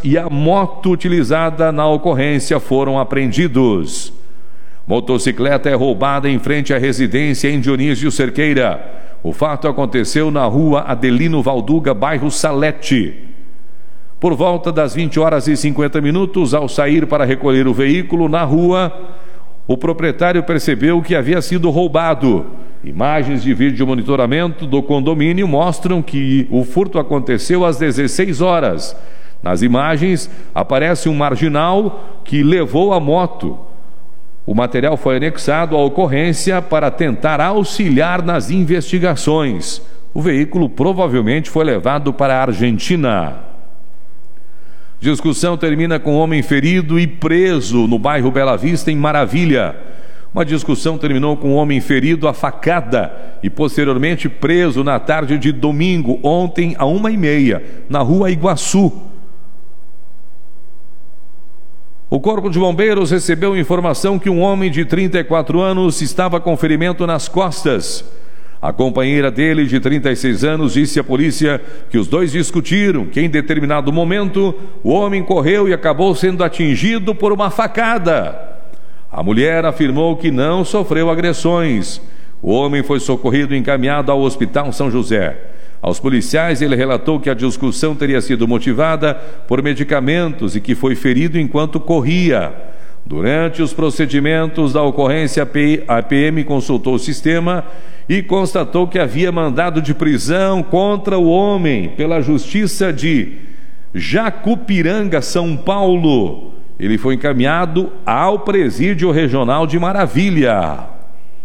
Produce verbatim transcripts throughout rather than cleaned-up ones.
e a moto utilizada na ocorrência foram apreendidos. Motocicleta é roubada em frente à residência em Dionísio Cerqueira. O fato aconteceu na rua Adelino Valduga, bairro Salete. Por volta das vinte horas e cinquenta minutos, ao sair para recolher o veículo na rua, o proprietário percebeu que havia sido roubado. Imagens de vídeo monitoramento do condomínio mostram que o furto aconteceu às dezesseis horas. Nas imagens, aparece um marginal que levou a moto. O material foi anexado à ocorrência para tentar auxiliar nas investigações. O veículo provavelmente foi levado para a Argentina. Discussão termina com homem ferido e preso no bairro Bela Vista, em Maravilha. Uma discussão terminou com um homem ferido a facada e posteriormente preso na tarde de domingo, ontem, a uma e meia, na rua Iguaçu. O Corpo de Bombeiros recebeu informação que um homem de trinta e quatro anos estava com ferimento nas costas. A companheira dele, de trinta e seis anos, disse à polícia que os dois discutiram, que em determinado momento o homem correu e acabou sendo atingido por uma facada. A mulher afirmou que não sofreu agressões. O homem foi socorrido e encaminhado ao Hospital São José. Aos policiais, ele relatou que a discussão teria sido motivada por medicamentos e que foi ferido enquanto corria. Durante os procedimentos da ocorrência, a P M consultou o sistema e constatou que havia mandado de prisão contra o homem pela Justiça de Jacupiranga, São Paulo. Ele foi encaminhado ao Presídio Regional de Maravilha.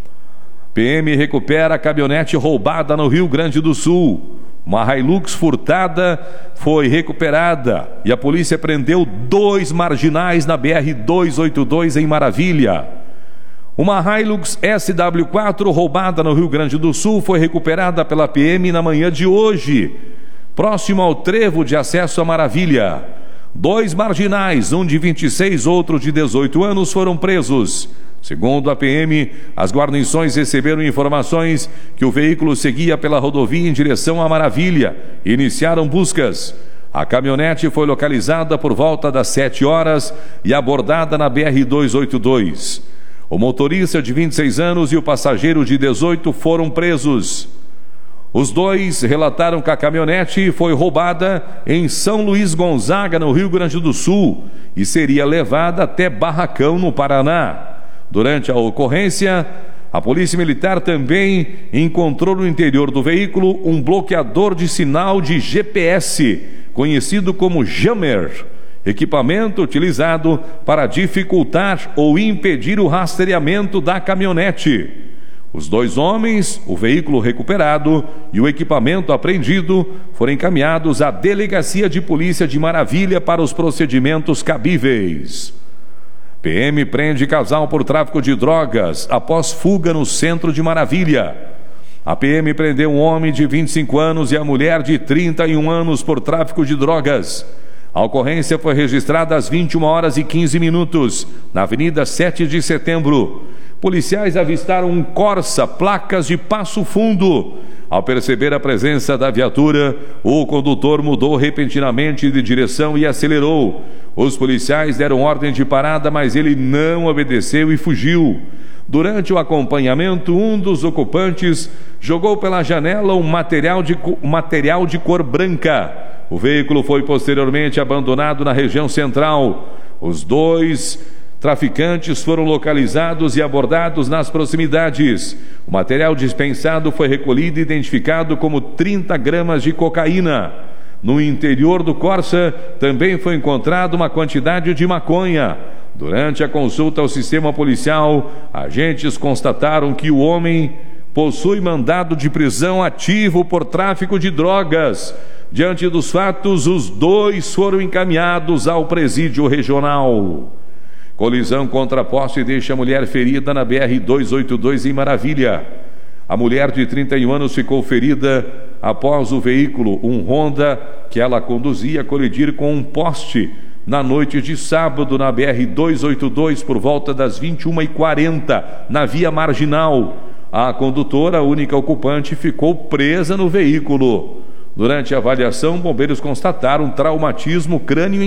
P M recupera a caminhonete roubada no Rio Grande do Sul. Uma Hilux furtada foi recuperada e a polícia prendeu dois marginais na B R duzentos e oitenta e dois em Maravilha. Uma Hilux S W quatro roubada no Rio Grande do Sul foi recuperada pela P M na manhã de hoje, próximo ao trevo de acesso a Maravilha. Dois marginais, um de vinte e seis, outro de dezoito anos, foram presos. Segundo a P M, as guarnições receberam informações que o veículo seguia pela rodovia em direção a Maravilha e iniciaram buscas. A caminhonete foi localizada por volta das sete horas e abordada na B R duzentos e oitenta e dois. O motorista de vinte e seis anos e o passageiro de dezoito foram presos. Os dois relataram que a caminhonete foi roubada em São Luís Gonzaga, no Rio Grande do Sul, e seria levada até Barracão, no Paraná. Durante a ocorrência, a Polícia Militar também encontrou no interior do veículo um bloqueador de sinal de G P S, conhecido como jammer, equipamento utilizado para dificultar ou impedir o rastreamento da caminhonete. Os dois homens, o veículo recuperado e o equipamento apreendido foram encaminhados à Delegacia de Polícia de Maravilha para os procedimentos cabíveis. P M prende casal por tráfico de drogas após fuga no centro de Maravilha. A P M prendeu um homem de vinte e cinco anos e a mulher de trinta e um anos por tráfico de drogas. A ocorrência foi registrada às vinte e uma horas e quinze minutos, na Avenida sete de Setembro. Policiais avistaram um Corsa, placas de Passo Fundo. Ao perceber a presença da viatura, o condutor mudou repentinamente de direção e acelerou. Os policiais deram ordem de parada, mas ele não obedeceu e fugiu. Durante o acompanhamento, um dos ocupantes jogou pela janela um material de, um material de cor branca. O veículo foi posteriormente abandonado na região central. Os dois traficantes foram localizados e abordados nas proximidades. O material dispensado foi recolhido e identificado como trinta gramas de cocaína. No interior do Corsa também foi encontrada uma quantidade de maconha. Durante a consulta ao sistema policial, agentes constataram que o homem possui mandado de prisão ativo por tráfico de drogas. Diante dos fatos, os dois foram encaminhados ao presídio regional. Colisão contra poste deixa a mulher ferida na B R duzentos e oitenta e dois em Maravilha. A mulher de trinta e um anos ficou ferida após o veículo, um Honda, que ela conduzia, colidir com um poste na noite de sábado na B R duzentos e oitenta e dois por volta das vinte e uma e quarenta, na via marginal. A condutora, a única ocupante, ficou presa no veículo. Durante a avaliação, bombeiros constataram traumatismo crânio